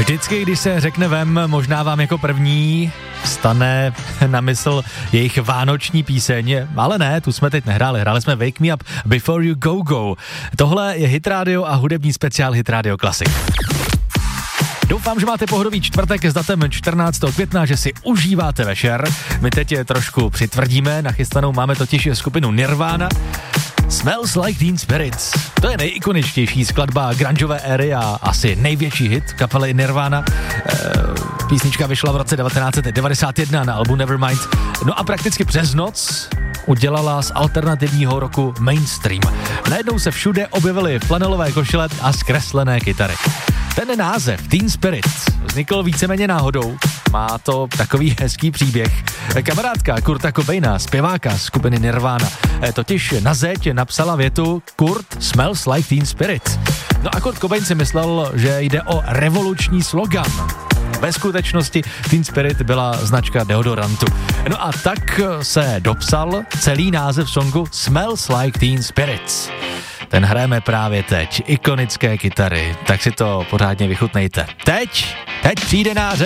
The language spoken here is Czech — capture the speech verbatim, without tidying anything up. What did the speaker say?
Vždycky, když se řekne Vem, možná vám jako první stane na mysl jejich vánoční píseň, ale ne, tu jsme teď nehráli, hráli jsme Wake Me Up Before You Go Go. Tohle je Hit Radio a hudební speciál Hit Radio Classic. Doufám, že máte pohodový čtvrtek s datem čtrnáctého května, že si užíváte večer. My teď je trošku přitvrdíme, nachystanou máme totiž skupinu Nirvana. Smells Like Teen Spirit. To je nejikoničtější skladba grungeové éry a asi největší hit kapely Nirvana. E, písnička vyšla v roce devatenáct set devadesát jedna na albu Nevermind. No a prakticky přes noc udělala z alternativního roku mainstream. Najednou se všude objevily flanelové košile a zkreslené kytary. Ten název Teen Spirit vznikl víceméně náhodou. Má to takový hezký příběh. Kamarádka Kurta Cobaina, zpěváka skupiny Nirvana, totiž na zeď napsala větu Kurt smells like Teen Spirit. No a Kurt Cobain si myslel, že jde o revoluční slogan. Ve skutečnosti Teen Spirit byla značka deodorantu. No a tak se dopsal celý název songu Smells Like Teen Spirit. Ten hrajeme právě teď, ikonické kytary, tak si to pořádně vychutnejte. Teď, teď přijde na řadu